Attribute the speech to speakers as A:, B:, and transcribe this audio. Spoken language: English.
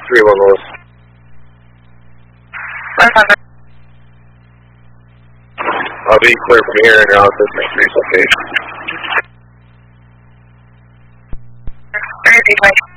A: 3-1 Lewis.
B: 100.
A: I'll be clear from here and out this increase location.
B: 30.